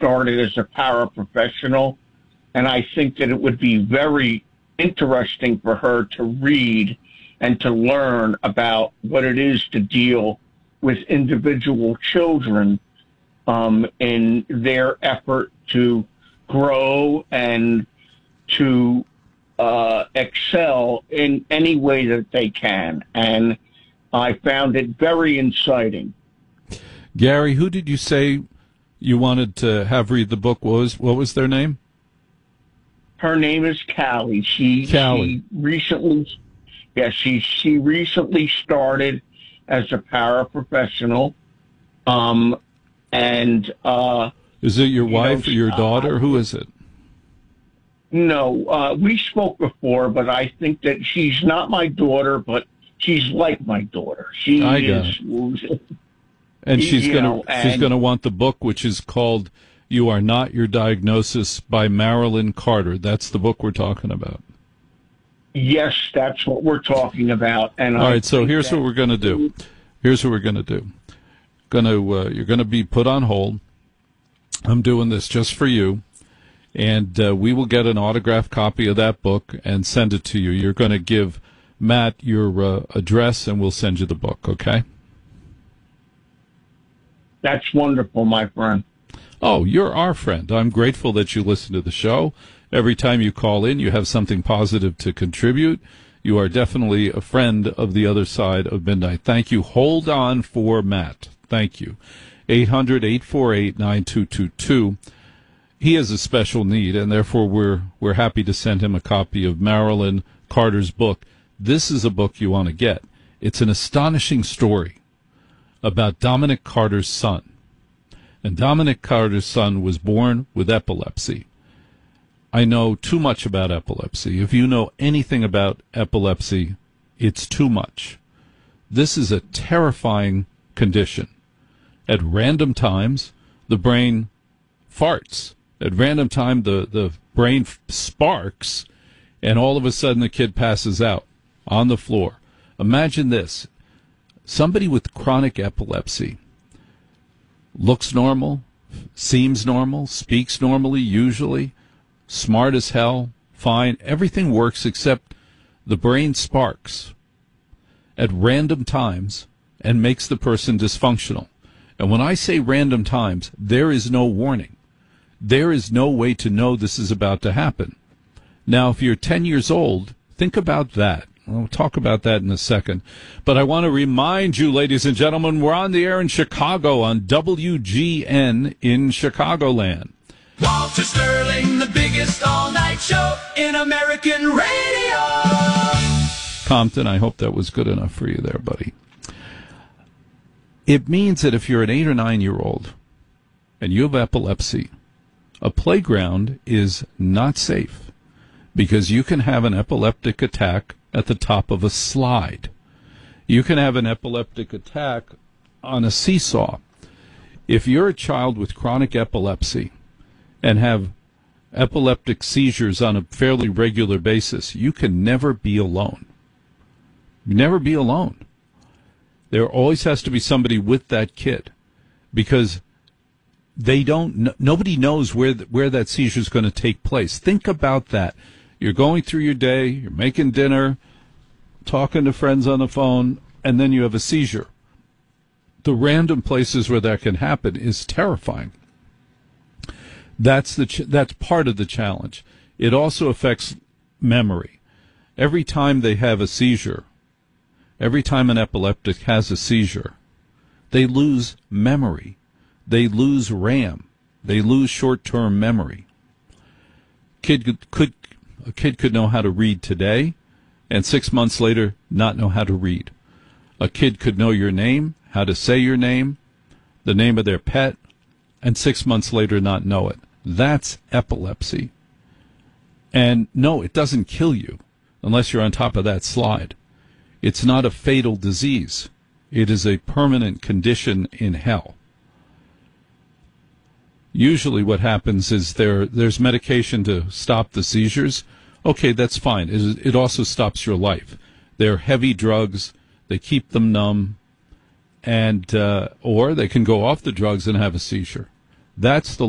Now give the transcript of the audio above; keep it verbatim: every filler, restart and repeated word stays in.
started as a paraprofessional, and I think that it would be very interesting for her to read and to learn about what it is to deal with individual children um, in their effort to grow and to uh, excel in any way that they can. And I found it very inciting. Gary, who did you say you wanted to have read the book? What was, what was their name? Her name is Callie. She, Callie. she recently, yeah, she, she recently started as a paraprofessional. Um, and, uh, is it your you wife know, or your daughter? Uh, Who is it? No, uh, we spoke before, but I think that she's not my daughter, but she's like my daughter. She I got is, it. And she's you gonna know, she's and- gonna want the book, which is called "You Are Not Your Diagnosis" by Marilyn Carter. That's the book we're talking about. Yes, that's what we're talking about. And all I right, so think here's that- what we're gonna do. Here's what we're gonna do. Gonna uh, you're gonna be put on hold. I'm doing this just for you, and uh, we will get an autographed copy of that book and send it to you. You're going to give Matt your uh, address, and we'll send you the book. Okay? That's wonderful, my friend. Oh, you're our friend. I'm grateful that you listen to the show. Every time you call in, you have something positive to contribute. You are definitely a friend of the other side of midnight. Thank you. Hold on for Matt. Thank you. eight hundred, eight four eight, nine two two two. He has a special need, and therefore we're we're happy to send him a copy of Marilyn Carter's book. This is a book you want to get. It's an astonishing story about Dominic Carter's son. And Dominic Carter's son was born with epilepsy. I know too much about epilepsy. If you know anything about epilepsy, it's too much. This is a terrifying condition. At random times, the brain farts. At random time, the, the brain sparks, and all of a sudden the kid passes out on the floor. Imagine this. Somebody with chronic epilepsy looks normal, seems normal, speaks normally, usually, smart as hell, fine. Everything works except the brain sparks at random times and makes the person dysfunctional. And when I say random times, there is no warning. There is no way to know this is about to happen. Now, if you're ten years old, think about that. We'll talk about that in a second. But I want to remind you, ladies and gentlemen, we're on the air in Chicago on W G N in Chicagoland. Walter Sterling, the biggest all-night show in American radio. Compton, I hope that was good enough for you there, buddy. It means that if you're an eight or nine-year-old and you have epilepsy, a playground is not safe because you can have an epileptic attack at the top of a slide. You can have an epileptic attack on a seesaw. If you're a child with chronic epilepsy and have epileptic seizures on a fairly regular basis, you can never be alone. Never be alone. There always has to be somebody with that kid because they don't, nobody knows where, where that seizure is going to take place. Think about that. You're going through your day, you're making dinner, talking to friends on the phone, and then you have a seizure. The random places where that can happen is terrifying. That's the ch- that's part of the challenge. It also affects memory. Every time they have a seizure, every time an epileptic has a seizure, they lose memory. They lose RAM. They lose short-term memory. Kid could, could a kid could know how to read today, and six months later not know how to read. A kid could know your name, how to say your name, the name of their pet, and six months later not know it. That's epilepsy. And no, it doesn't kill you unless you're on top of that slide. It's not a fatal disease. It is a permanent condition in hell. Usually what happens is there there's medication to stop the seizures. Okay, that's fine. It, it also stops your life. They're heavy drugs. They keep them numb. And uh, or they can go off the drugs and have a seizure. That's the